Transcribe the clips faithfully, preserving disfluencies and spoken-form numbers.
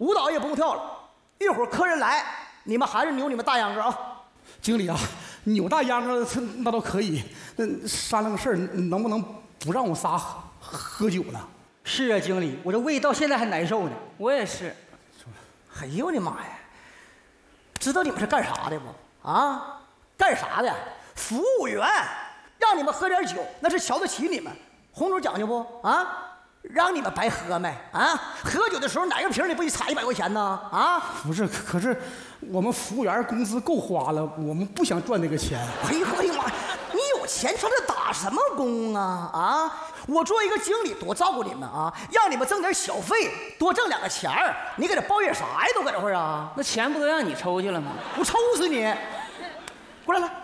舞蹈也不用跳了，一会儿客人来，你们还是扭你们大秧歌啊。 经理啊，扭大秧歌那倒可以，那商量个事儿，能不能不让我仨喝喝酒呢？ 是啊，经理，我这胃到现在还难受呢。 我也是。 哎呦我的妈呀！知道你们是干啥的不？啊，干啥的？服务员，让你们喝点酒，那是瞧得起你们。红总讲究不？啊，让你们白喝没？啊，喝酒的时候哪个瓶里不得差一百块钱呢？啊， 不是，可是我们服务员工资够花了，我们不想赚那个钱。 哎呦我的妈！你有钱上这打什么工啊？啊！我作为一个经理，多照顾你们啊，让你们挣点小费，多挣两个钱儿。你搁这抱怨啥呀？都搁这会儿啊？ 那钱不都让你抽去了吗？ 我抽死你！过来来，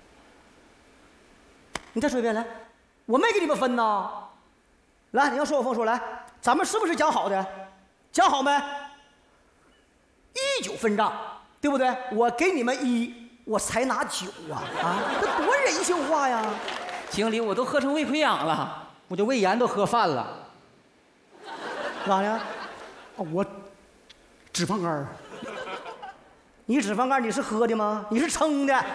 你再说一遍来，我没给你们分呐。来，你要说我凤说来，咱们是不是讲好的？讲好没？一酒分账，对不对？我给你们一，我才拿九啊啊！这多人性化呀！ 经理，我都喝成胃溃疡了。 我这胃炎都喝饭了， 咋的？ 我脂肪肝。 你脂肪肝你是喝的吗？你是撑的。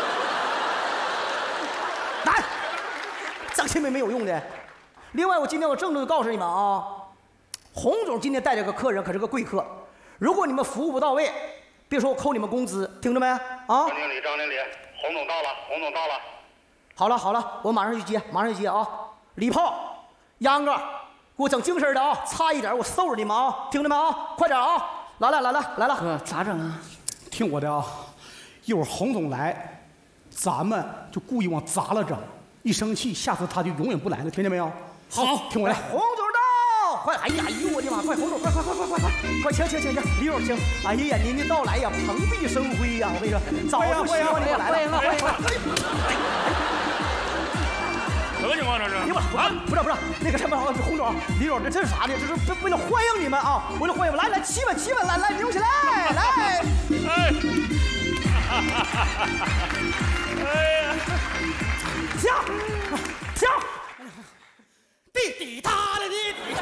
来，脏心没没有用的。另外，我今天我郑重的告诉你们啊，洪总今天带着个客人可是个贵客，如果你们服务不到位，别说我扣你们工资，听着没？啊？ 张经理，张经理，洪总到了，洪总到了。 好了好了，我马上去接，马上去接啊！礼炮、秧歌，给我整精神的啊！差一点我收拾你们啊！听着没啊？快点啊！来了来了来了！ 哥，咋整啊？ 听我的啊，一会儿洪总来，咱们就故意往砸了整，一生气，下次他就永远不来了，听见没有？好，听我的。 洪总到，快！哎呀，哎呦我的妈！快，洪总，快快快快快快！快，行行行行，李总行。哎呀，您的到来呀，蓬荜生辉呀！我跟你说，早就希望你们来了。 欢迎欢迎！ 什么情况这是？ 哎呀妈！啊，不是不是，那个什么，洪总、李总，这这是啥呢？这是为为了欢迎你们啊！为了欢迎，来来，气氛气氛，来来，扭起来，来！ 哎，哎呀， 停停！ 滴滴答的滴滴。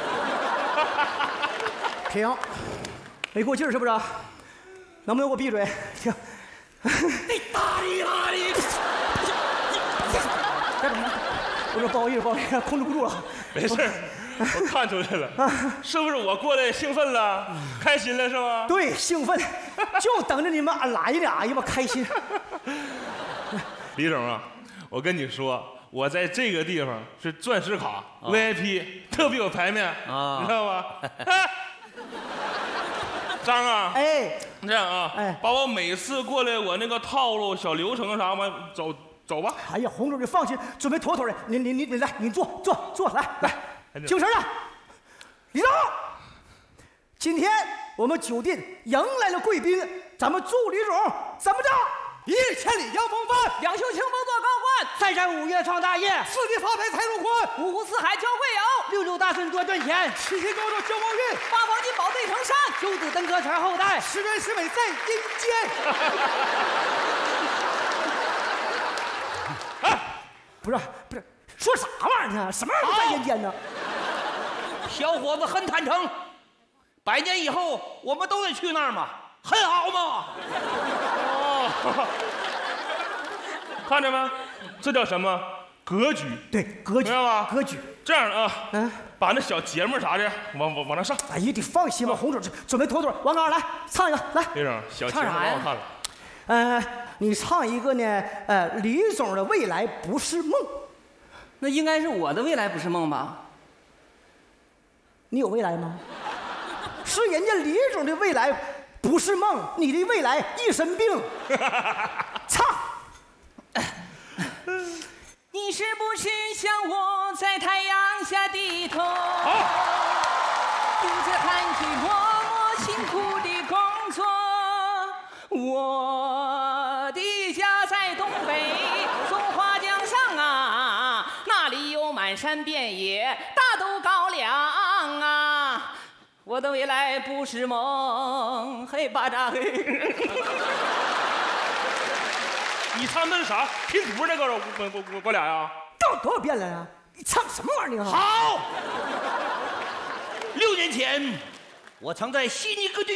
停！没过劲儿是不是？能不能给我闭嘴？停！ 滴答滴答滴。 该怎么？我说不好意思，不好意思，控制不住了。 没事，我看出来了，是不是我过得兴奋了，开心了是吗？ 对，兴奋，就等着你们来呢。哎呀妈，开心！ 李总啊，我跟你说，我在这个地方是钻石卡 V I P， 特别有排面啊，你知道吧？张啊， 哎， 这样啊， 哎， 把我每次过来我那个套路、小流程啥嘛，走走吧。 哎呀，洪总，你放心，准备妥妥的。你你你你来，你坐坐坐，来来，精神的。李总，今天我们酒店迎来了贵宾，咱们祝李总怎么着？ 一日千里扬风帆， 两袖清风做高官， 三山五岳创大业， 四季发财财路宽， 五湖四海交贵友， 六六大顺多赚钱， 七星高照交旺运， 八方金宝对成山， 九子登科传后代， 十全十美在阴间。 哎，不是不是，说啥玩意儿呢？什么玩意儿在阴间呢？ 小伙子很坦诚，百年以后我们都得去那儿嘛，很好嘛。 哦，看着没？这叫什么格局？ 对，格局， 明白吧？ 格局。 这样啊， 嗯， 把那小节目啥的往往往那上。 哎呀，你放心吧，洪总，准备妥妥。王刚来唱一个，来。 李总，小节目唱啥呀老好看了。 呃，你唱一个呢？呃，李总的未来不是梦。 那应该是我的未来不是梦吧？ 你有未来吗？是人家李总的未来不是梦，你的未来一身病。唱。 你是不是像我在太阳下低头，独自看着默默辛苦的工作？我的家在东北松花江上啊，那里有满山遍野大豆高粱啊。我的未来不是梦，嘿巴扎嘿。 你唱那是啥？拼图那个，我我我我俩呀？ 唱多少遍了呀？你唱什么玩意儿啊？ 好，六年前，我曾在悉尼歌剧